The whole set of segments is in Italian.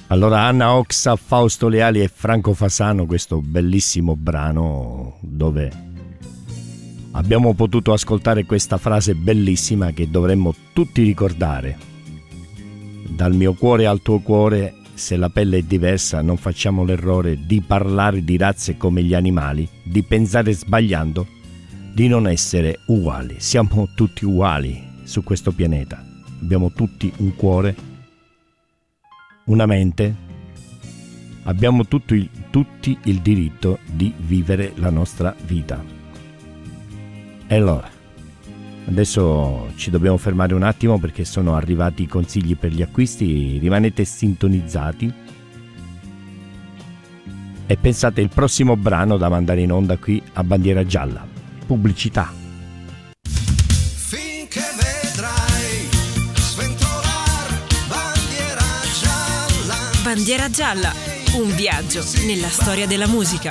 Allora, Anna Oxa, Fausto Leali e Franco Fasano, questo bellissimo brano dove abbiamo potuto ascoltare questa frase bellissima che dovremmo tutti ricordare. Dal mio cuore al tuo cuore, se la pelle è diversa, non facciamo l'errore di parlare di razze come gli animali, di pensare sbagliando, di non essere uguali. Siamo tutti uguali su questo pianeta. Abbiamo tutti un cuore, una mente, abbiamo tutti il diritto di vivere la nostra vita. E allora, adesso ci dobbiamo fermare un attimo perché sono arrivati i consigli per gli acquisti. Rimanete sintonizzati e pensate il prossimo brano da mandare in onda qui a Bandiera Gialla. Pubblicità. Finché vedrai sventolar bandiera gialla. Bandiera Gialla, un viaggio nella storia della musica.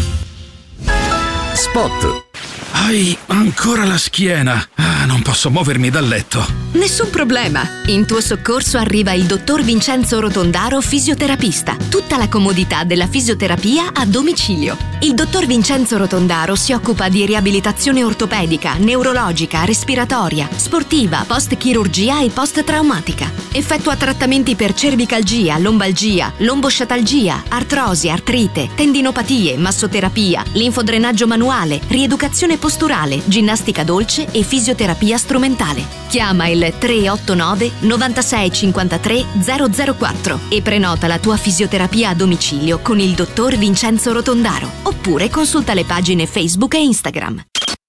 Spot. Hai ancora la schiena. Non posso muovermi dal letto. Nessun problema. In tuo soccorso arriva il dottor Vincenzo Rotondaro, fisioterapista. Tutta la comodità della fisioterapia a domicilio. Il dottor Vincenzo Rotondaro si occupa di riabilitazione ortopedica, neurologica, respiratoria, sportiva, post-chirurgia e post-traumatica. Effettua trattamenti per cervicalgia, lombalgia, lombosciatalgia, artrosi, artrite, tendinopatie, massoterapia, linfodrenaggio manuale, rieducazione posturale, ginnastica dolce e fisioterapia strumentale. Chiama il 389 96 53 004 e prenota la tua fisioterapia a domicilio con il dottor Vincenzo Rotondaro. Oppure consulta le pagine Facebook e Instagram.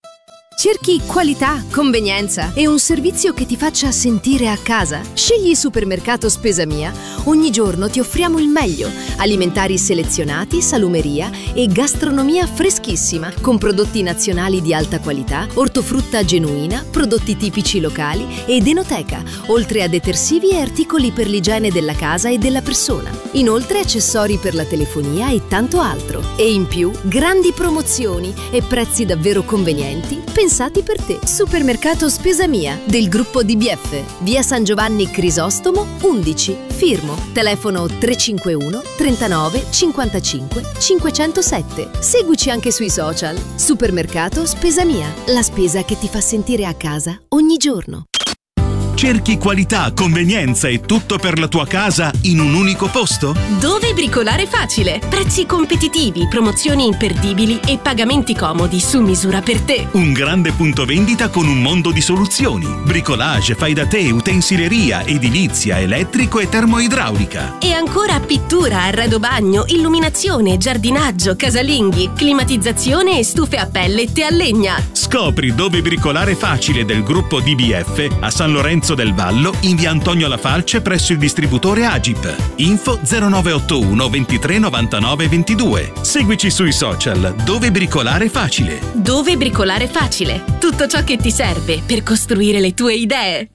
Cerchi qualità, convenienza e un servizio che ti faccia sentire a casa? Scegli Supermercato Spesa Mia. Ogni giorno ti offriamo il meglio. Alimentari selezionati, salumeria e gastronomia freschissima, con prodotti nazionali di alta qualità, ortofrutta genuina, prodotti tipici locali ed enoteca, oltre a detersivi e articoli per l'igiene della casa e della persona. Inoltre accessori per la telefonia e tanto altro. E in più, grandi promozioni e prezzi davvero convenienti pensati per te. Supermercato Spesa Mia del gruppo DBF, via San Giovanni Crisostomo 11, Firmo, telefono 351 39 55 507. Seguici anche sui social. Supermercato Spesa Mia, la spesa che ti fa sentire a casa ogni giorno. Cerchi qualità, convenienza e tutto per la tua casa in un unico posto? Dove bricolare facile, prezzi competitivi, promozioni imperdibili e pagamenti comodi su misura per te. Un grande punto vendita con un mondo di soluzioni. Bricolage, fai da te, utensileria, edilizia, elettrico e termoidraulica. E ancora pittura, arredo bagno, illuminazione, giardinaggio, casalinghi, climatizzazione e stufe a pellette a legna. Scopri Dove bricolare facile del gruppo DBF a San Lorenzo del Vallo, in via Antonio La Falce presso il distributore Agip. Info 0981 23 99 22. Seguici sui social. Dove bricolare facile. Dove bricolare facile. Tutto ciò che ti serve per costruire le tue idee.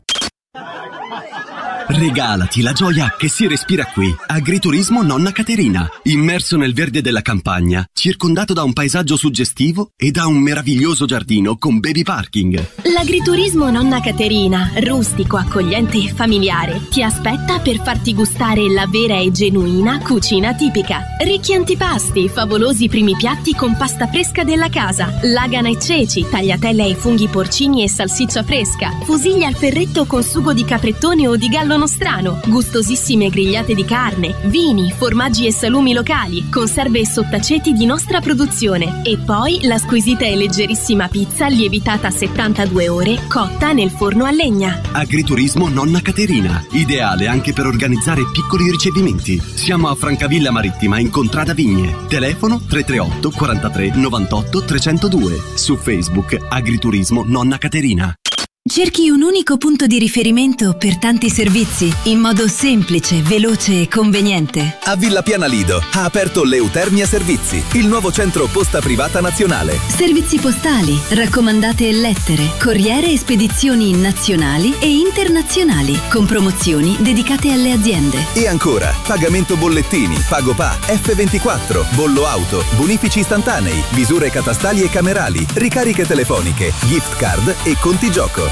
Regalati la gioia che si respira qui. Agriturismo Nonna Caterina. Immerso nel verde della campagna, circondato da un paesaggio suggestivo e da un meraviglioso giardino con baby parking. L'agriturismo Nonna Caterina, rustico, accogliente e familiare, ti aspetta per farti gustare la vera e genuina cucina tipica. Ricchi antipasti, favolosi primi piatti con pasta fresca della casa, lagana e ceci, tagliatelle ai funghi porcini e salsiccia fresca, fusiglie al ferretto con sugo di caprettone o di gallo nostrano, gustosissime grigliate di carne, vini, formaggi e salumi locali, conserve e sottaceti di nostra produzione e poi la squisita e leggerissima pizza lievitata a 72 ore cotta nel forno a legna. Agriturismo Nonna Caterina, ideale anche per organizzare piccoli ricevimenti. Siamo a Francavilla Marittima in Contrada Vigne. Telefono 338 43 98 302. Su Facebook Agriturismo Nonna Caterina. Cerchi un unico punto di riferimento per tanti servizi, in modo semplice, veloce e conveniente. A Villa Piana Lido ha aperto l'Eutermia Servizi, il nuovo centro posta privata nazionale. Servizi postali, raccomandate e lettere, corriere e spedizioni nazionali e internazionali, con promozioni dedicate alle aziende. E ancora, pagamento bollettini, PagoPA, F24, bollo auto, bonifici istantanei, visure catastali e camerali, ricariche telefoniche, gift card e conti gioco.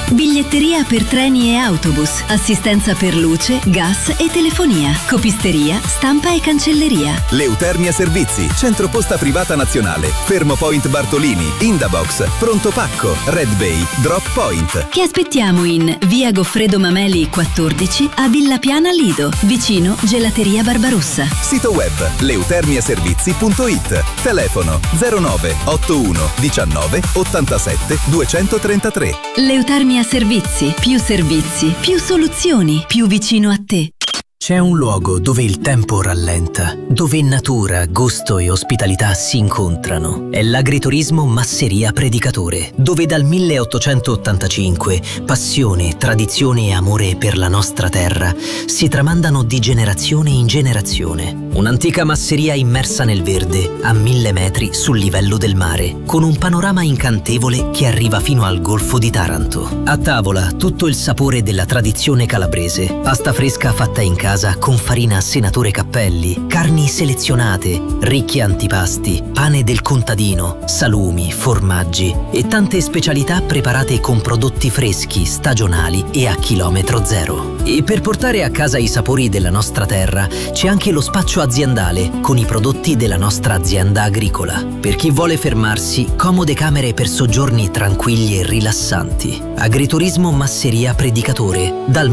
Biglietteria per treni e autobus, assistenza per luce, gas e telefonia, copisteria, stampa e cancelleria. Leutermia Servizi, centro posta privata nazionale, Fermo Point Bartolini, Indabox, Pronto Pacco, Red Bay, Drop Point. Ti aspettiamo in via Goffredo Mameli 14 a Villa Piana Lido, vicino Gelateria Barbarossa. Sito web leutermiaservizi.it. Telefono 09 81 19 87 233. Leutermia Servizi, più soluzioni, più vicino a te. C'è un luogo dove il tempo rallenta, dove natura, gusto e ospitalità si incontrano. È l'agriturismo Masseria Predicatore, dove dal 1885 passione, tradizione e amore per la nostra terra si tramandano di generazione in generazione. Un'antica masseria immersa nel verde, a 1000 metri sul livello del mare, con un panorama incantevole che arriva fino al Golfo di Taranto. A tavola tutto il sapore della tradizione calabrese, pasta fresca fatta in casa con farina Senatore Cappelli, carni selezionate, ricchi antipasti, pane del contadino, salumi, formaggi e tante specialità preparate con prodotti freschi, stagionali e a chilometro zero. E per portare a casa i sapori della nostra terra c'è anche lo spaccio aziendale con i prodotti della nostra azienda agricola. Per chi vuole fermarsi, comode camere per soggiorni tranquilli e rilassanti. Agriturismo Masseria Predicatore, dal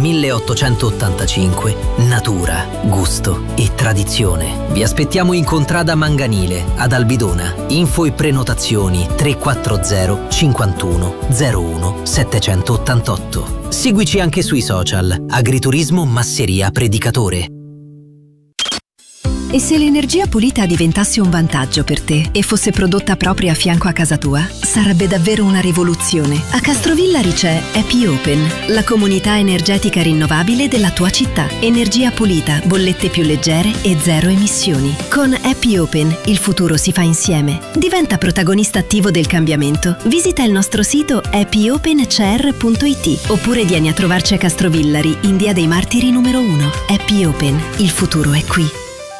1885. Natura, gusto e tradizione. Vi aspettiamo in Contrada Manganile, ad Albidona. Info e prenotazioni 340 51 01 788. Seguici anche sui social. Agriturismo Masseria Predicatore. E se l'energia pulita diventasse un vantaggio per te e fosse prodotta proprio a fianco a casa tua, sarebbe davvero una rivoluzione. A Castrovillari c'è Happy Open, la comunità energetica rinnovabile della tua città. Energia pulita, bollette più leggere e zero emissioni. Con Happy Open il futuro si fa insieme. Diventa protagonista attivo del cambiamento. Visita il nostro sito happyopencr.it oppure vieni a trovarci a Castrovillari in Via dei Martiri numero 1. Happy Open, il futuro è qui.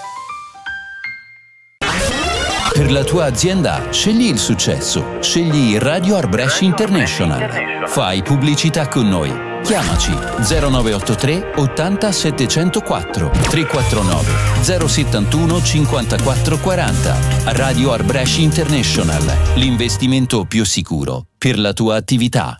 Per la tua azienda scegli il successo, scegli Radio Art Brescia International. Fai pubblicità con noi. Chiamaci 0983 80 704 349 071 54 40. Radio Art Brescia International, l'investimento più sicuro per la tua attività.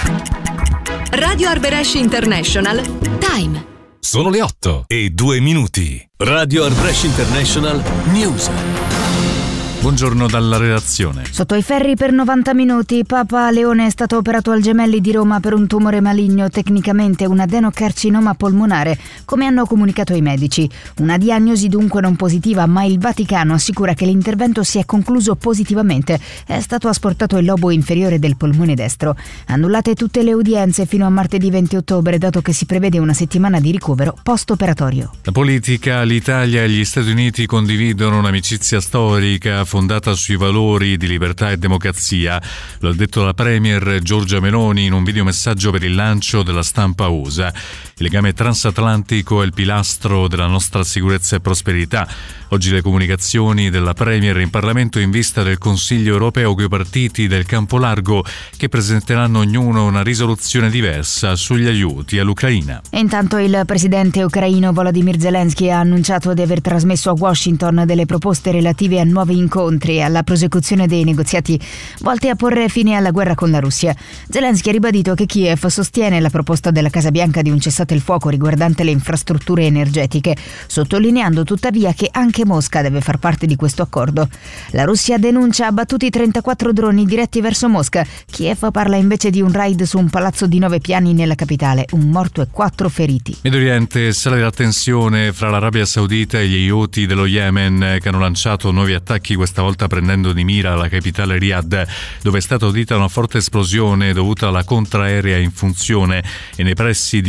Radio Art Brescia International. Time. Sono le 8:02. Radio Art Brescia International News. Buongiorno dalla redazione. Sotto i ferri per 90 minuti, Papa Leone è stato operato al Gemelli di Roma per un tumore maligno, tecnicamente un adenocarcinoma polmonare, come hanno comunicato i medici. Una diagnosi dunque non positiva, ma il Vaticano assicura che l'intervento si è concluso positivamente. È stato asportato il lobo inferiore del polmone destro. Annullate tutte le udienze fino a martedì 20 ottobre, dato che si prevede una settimana di ricovero post-operatorio. La politica, l'Italia e gli Stati Uniti condividono un'amicizia storica fondata sui valori di libertà e democrazia. Lo ha detto la Premier Giorgia Meloni in un videomessaggio per il lancio della stampa USA. Il legame transatlantico è il pilastro della nostra sicurezza e prosperità. Oggi le comunicazioni della Premier in Parlamento in vista del Consiglio europeo coi partiti del campo largo che presenteranno ognuno una risoluzione diversa sugli aiuti all'Ucraina. Intanto il presidente ucraino Volodymyr Zelensky ha annunciato di aver trasmesso a Washington delle proposte relative a nuovi incontri e alla prosecuzione dei negoziati volti a porre fine alla guerra con la Russia. Zelensky ha ribadito che Kiev sostiene la proposta della Casa Bianca di un cessate il fuoco riguardante le infrastrutture energetiche, sottolineando tuttavia che anche Mosca deve far parte di questo accordo. La Russia denuncia abbattuti 34 droni diretti verso Mosca. Kiev parla invece di un raid su un palazzo di 9 piani nella capitale, un morto e 4 feriti. Medio Oriente, sale la tensione fra l'Arabia Saudita e gli Houthi dello Yemen che hanno lanciato nuovi attacchi, questa volta prendendo di mira la capitale Riyadh, dove è stata udita una forte esplosione dovuta alla contraerea in funzione e nei pressi di un impianto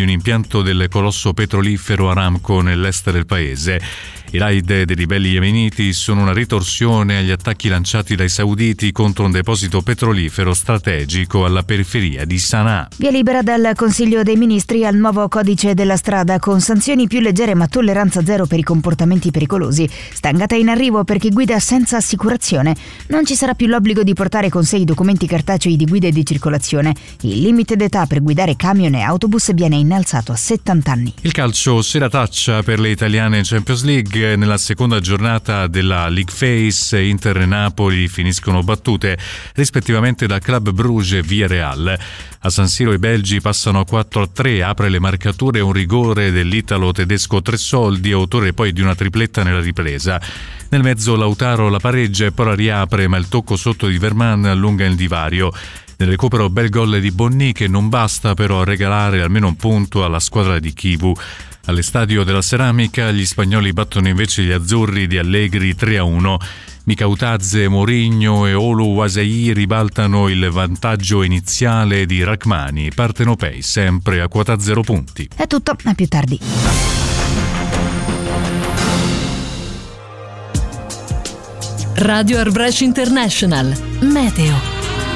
l'inseguimento del colosso petrolifero Aramco nell'est del paese. I raid dei ribelli yemeniti sono una ritorsione agli attacchi lanciati dai sauditi contro un deposito petrolifero strategico alla periferia di Sana'a. Via libera dal Consiglio dei Ministri al nuovo codice della strada con sanzioni più leggere ma tolleranza zero per i comportamenti pericolosi. Stangata in arrivo per chi guida senza assicurazione. Non ci sarà più l'obbligo di portare con sé i documenti cartacei di guida e di circolazione. Il limite d'età per guidare camion e autobus viene innalzato a 70 anni. Il calcio serataccia per le italiane in Champions League. Nella seconda giornata della League Phase, Inter e Napoli finiscono battute rispettivamente da Club Brugge e Villarreal. A San Siro i belgi passano a 4-3, apre le marcature un rigore dell'italo tedesco Tressoldi, autore poi di una tripletta nella ripresa. Nel mezzo Lautaro la pareggia e poi la riapre, ma il tocco sotto di Verman allunga il divario. Nel recupero bel gol di Bonny che non basta però a regalare almeno un punto alla squadra di Chivu. All'Estadio della Ceramica gli spagnoli battono invece gli azzurri di Allegri 3-1. Mikautadze, Mourinho e Olu Wasei ribaltano il vantaggio iniziale di Rachmani. Partenopei sempre a quota 0 punti. È tutto, a più tardi. Radio Arbresh International. Meteo.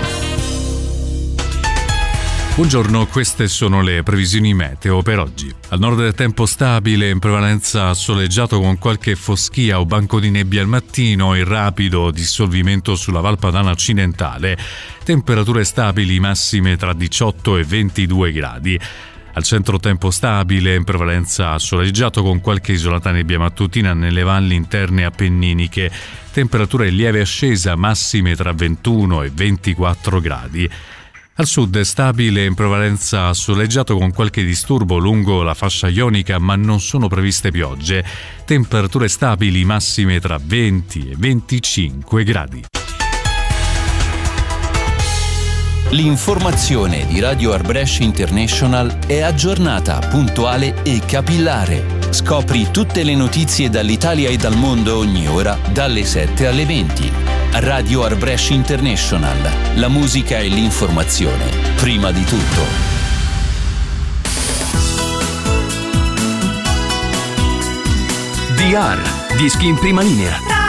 Buongiorno, queste sono le previsioni meteo per oggi. Al nord tempo stabile, in prevalenza soleggiato con qualche foschia o banco di nebbia al mattino e rapido dissolvimento sulla Val Padana occidentale. Temperature stabili massime tra 18 e 22 gradi. Al centro tempo stabile, in prevalenza soleggiato con qualche isolata nebbia mattutina nelle valli interne appenniniche. Temperatura in lieve ascesa, massime tra 21 e 24 gradi. Al sud stabile, in prevalenza soleggiato con qualche disturbo lungo la fascia ionica, ma non sono previste piogge. Temperature stabili massime tra 20 e 25 gradi. L'informazione di Radio Arbresh International è aggiornata, puntuale e capillare. Scopri tutte le notizie dall'Italia e dal mondo ogni ora, dalle 7 alle 20. Radio Arbresh International. La musica e l'informazione, prima di tutto. DR, dischi in prima linea.